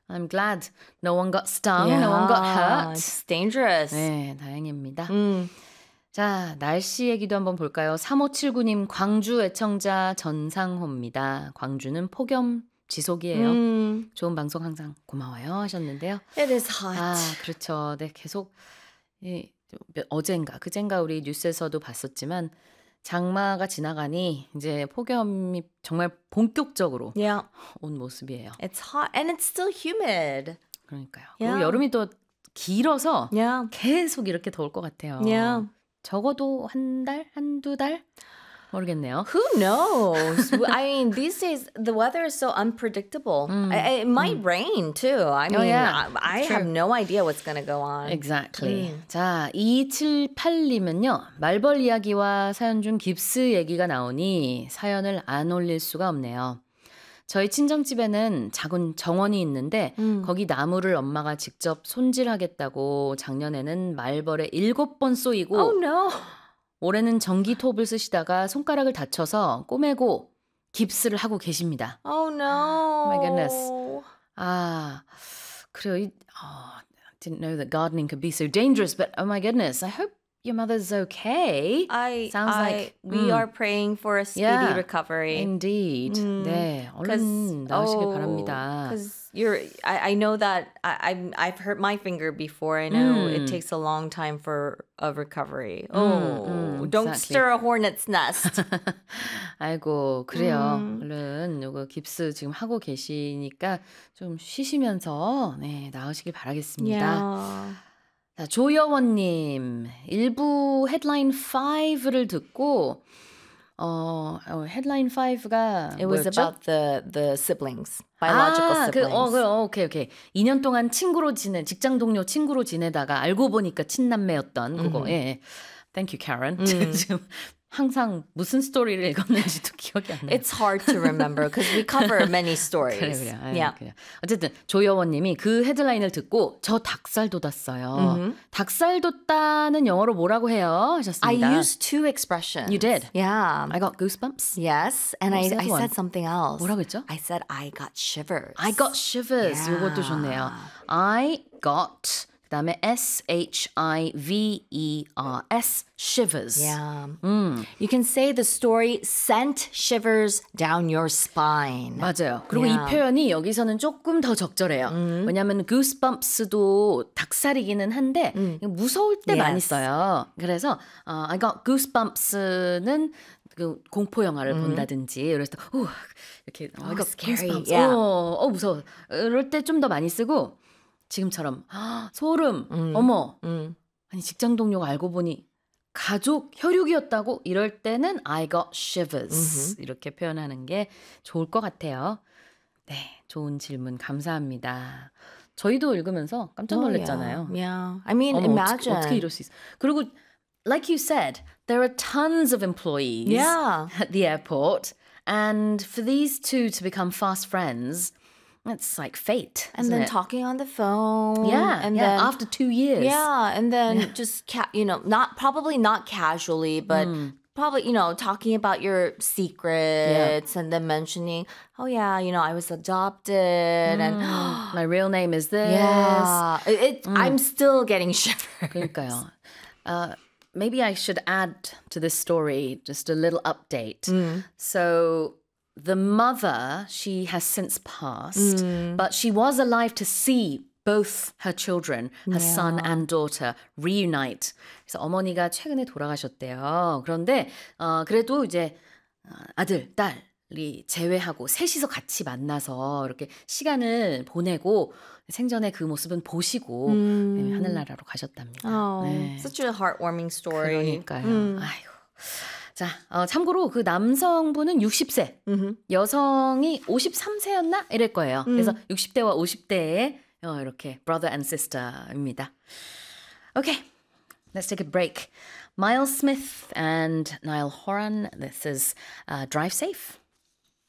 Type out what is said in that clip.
I'm glad no one got stung, no one got hurt. It's dangerous. 네, 다행입니다. 자, 날씨 얘기도 한번 볼까요? 3579님 광주 애청자 전상호입니다. 광주는 폭염 지속이에요. 좋은 방송 항상 고마워요 하셨는데요. It is hot. 아, 그렇죠. 네, 계속 어젠가 그젠가 우리 뉴스에서도 봤었지만 장마가 지나가니 이제 폭염이 정말 본격적으로 Yeah. 온 모습이에요. It's hot and it's still humid. 그러니까요. Yeah. 그리고 여름이 또 길어서 Yeah. 계속 이렇게 더울 것 같아요. Yeah. 적어도 한 달, 한두 달? 모르겠네요. Who knows? I mean, these days the weather is so unpredictable. It might rain too. I mean, yeah. I have no idea what's going to go on. Exactly. 자, 2278님은요. 말벌 이야기와 사연 중 깁스 얘기가 나오니 사연을 안 올릴 수가 없네요. 저희 친정집에는 작은 정원이 있는데 거기 나무를 엄마가 직접 손질하겠다고 작년에는 말벌에 7번 쏘이고 Oh no. 올해는 전기톱을 쓰시다가 손가락을 다쳐서 꼬매고 깁스를 하고 계십니다. Oh no. My goodness. 아, 그래요. Didn't know that gardening could be so dangerous, but oh my goodness. I hope your mother's okay. Sounds like we are praying for a speedy Yeah. recovery. Indeed. 네, 얼른 나으시길 바랍니다. Because I know that I've hurt my finger before. I know it takes a long time for a recovery. Don't exactly. stir a hornet's nest. 아이고, 그래요. 얼른 요거 깁스 지금 하고 계시니까 좀 쉬시면서 네, 나으시길 바라겠습니다. Yeah. 자, 조여원님, 일부 헤드라인 5를 듣고 헤드라인 5가 It was 뭐였죠? about the siblings, biological siblings. 오케이. 2년 동안 직장 동료 친구로 지내다가 알고 보니까 친남매였던 그거. 예. Thank you, Karen. 지금 항상 무슨 스토리를 읽었는지도 기억이 안 나요. It's hard to remember because we cover many stories. 그래요. Yeah. 그래요. 어쨌든 조여원님이 그 헤드라인을 듣고 저 닭살 돋았어요. 닭살 돋다는 영어로 뭐라고 해요? I 하셨습니다. used two expressions. You did? Yeah. I got goosebumps. Yes, and What was the I other one? said something else. 뭐라고 했죠? I said I got shivers. I got shivers. Yeah. 이것도 좋네요. I got 그다음에 shivers shivers. Yeah. You can say the story sent shivers down your spine. 맞아요. 그리고 Yeah. 이 표현이 여기서는 조금 더 적절해요. 왜냐하면 goosebumps도 닭살이기는 한데 무서울 때 Yes. 많이 써요. 그래서 I got goosebumps는 그 공포 영화를 본다든지 그래서 이렇게 I got scary. goosebumps. Yeah. 무서워. 이럴 때 좀 더 많이 쓰고 지금처럼 소름, 어머. 아니 직장 동료가 알고 보니 가족 혈육이었다고 이럴 때는 I got shivers 이렇게 표현하는 게 좋을 것 같아요. 네, 좋은 질문 감사합니다. 저희도 읽으면서 깜짝 놀랐잖아요. Yeah. I mean, 어머, imagine. 어떻게 이럴 수 있어? 그리고 like you said, there are tons of employees Yeah. at the airport, and for these two to become fast friends, it's like fate. And isn't then it? talking on the phone. Yeah, And yeah, then after 2 years. Yeah, and then just probably not casually, but probably talking about your secrets and then mentioning, oh yeah, I was adopted and My real name is this. yeah, I'm still getting shivers. 그러니까요. Maybe I should add to this story just a little update. So the mother, she has since passed, but she was alive to see both her children, her son and daughter, reunite. 그래서 어머니가 최근에 돌아가셨대요. 그런데 그래도 이제 아들, 딸이 제외하고 셋이서 같이 만나서 이렇게 시간을 보내고 생전에 그 모습은 보시고 하늘나라로 가셨답니다. Oh, 네. such a heartwarming story. 그러니까요. 아이고. 자, 참고로 그 남성분은 60세, 여성이 53세였나? 이럴 거예요. 그래서 60대와 50대의 이렇게 brother and sister입니다. Okay, let's take a break. Miles Smith and Niall Horan, this is Drive Safe.